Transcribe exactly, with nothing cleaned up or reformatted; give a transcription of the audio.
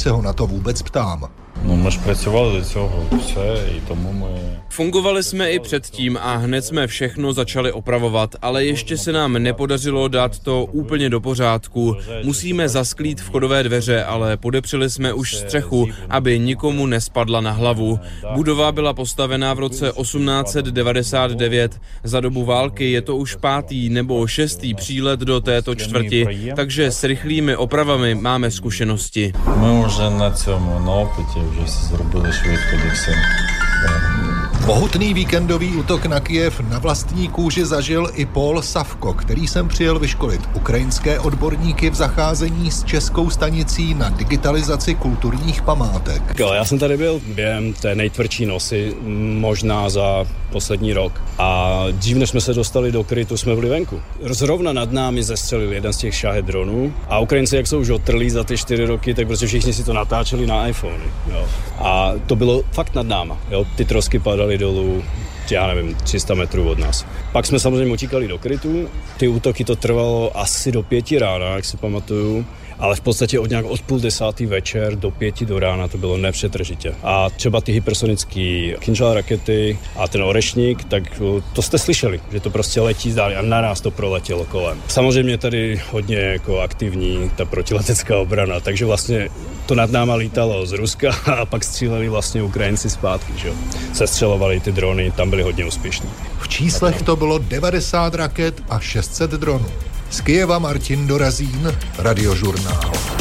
se ho na to vůbec ptám. No, my jsme pracovali do toho vše, i tomu my... Fungovali jsme i předtím a hned jsme všechno začali opravovat, ale ještě se nám nepodařilo dát to úplně do pořádku. Musíme zasklít vchodové dveře, ale podepřeli jsme už střechu, aby nikomu nespadla na hlavu. Budova byla postavená v roce osmnáct set devadesát devět. Za dobu války je to už pátý nebo šestý přílet do této čtvrti, takže s rychlými opravami máme zkušenosti. My už na tom, na opětě, už si zrobili švédko do všem. Mohutný víkendový útok na Kyjev na vlastní kůži zažil i Paul Savko, který sem přijel vyškolit ukrajinské odborníky v zacházení s českou stanicí na digitalizaci kulturních památek. Já jsem tady byl během té nejtvrdší nosy, možná za poslední rok. A dřív, než jsme se dostali do krytu, jsme byli venku. Zrovna nad námi zestřelil jeden z těch šahed dronů a Ukrajinci, jak jsou už otrlí za ty čtyři roky, tak prostě všichni si to natáčeli na iPhony. Jo. A to bylo fakt nad náma. Jo. Ty trosky padaly dolů, já nevím, tři sta metrů od nás. Pak jsme samozřejmě utíkali do krytu, ty útoky to trvalo asi do pěti rána, jak si pamatuju, ale v podstatě od nějak od půl desátý večer do pěti do rána to bylo nepřetržitě. A třeba ty hypersonické Kinžal rakety a ten orešník, tak to jste slyšeli, že to prostě letí z dále a naraz to proletělo kolem. Samozřejmě tady hodně jako aktivní ta protiletecká obrana, takže vlastně to nad náma lítalo z Ruska a pak stříleli vlastně Ukrajinci zpátky, že jo. Sestřelovali ty drony, tam byli hodně úspěšní. V číslech to bylo devadesát raket a šest set dronů. Z Kyjeva Martin Dorazín, Radiožurnál.